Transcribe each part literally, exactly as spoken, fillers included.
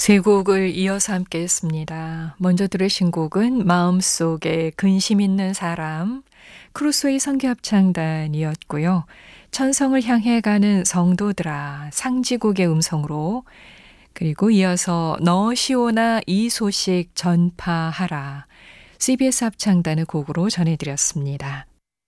세 곡을 이어서 함께 했습니다. 먼저 들으신 곡은 마음속에 근심 있는 사람, 크루소의 성교합창단이었고요. 천성을 향해 가는 성도들아, 상지곡의 음성으로, 그리고 이어서 너시오나 이 소식 전파하라, 씨비에스 합창단의 곡으로 전해드렸습니다.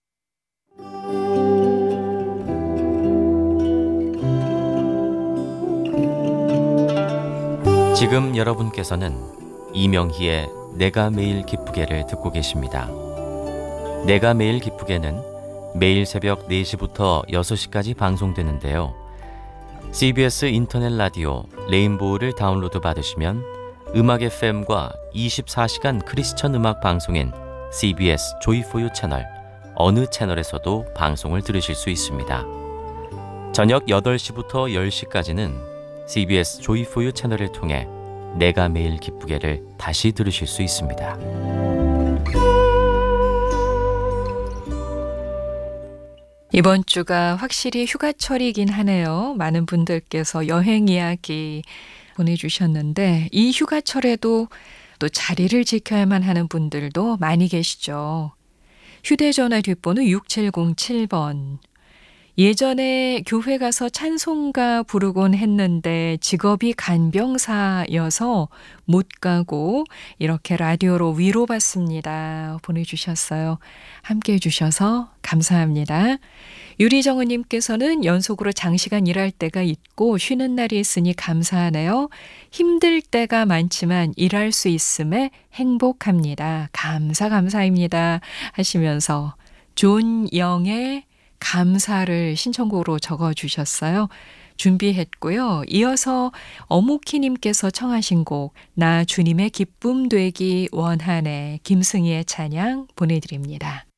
지금 여러분께서는 이명희의 내가 매일 기쁘게를 듣고 계십니다. 내가 매일 기쁘게는 매일 새벽 네 시부터 여섯 시까지 방송되는데요. 씨비에스 인터넷 라디오 레인보우를 다운로드 받으시면 음악 에프엠과 이십사 시간 크리스천 음악 방송인 씨비에스 조이포유 채널 어느 채널에서도 방송을 들으실 수 있습니다. 저녁 여덟 시부터 열 시까지는 씨비에스 조이포유 채널을 통해 내가 매일 기쁘게를 다시 들으실 수 있습니다. 이번 주가 확실히 휴가철이긴 하네요. 많은 분들께서 여행 이야기 보내주셨는데 이 휴가철에도 또 자리를 지켜야만 하는 분들도 많이 계시죠. 휴대전화 뒷번호 육칠공칠 번. 예전에 교회 가서 찬송가 부르곤 했는데 직업이 간병사여서 못 가고 이렇게 라디오로 위로받습니다. 보내주셨어요. 함께 해주셔서 감사합니다. 유리정우님께서는 연속으로 장시간 일할 때가 있고 쉬는 날이 있으니 감사하네요. 힘들 때가 많지만 일할 수 있음에 행복합니다. 감사 감사입니다. 하시면서 존 영의 감사를 신청곡으로 적어주셨어요. 준비했고요. 이어서 어묵희님께서 청하신 곡 나 주님의 기쁨 되기 원하네 김승희의 찬양 보내드립니다.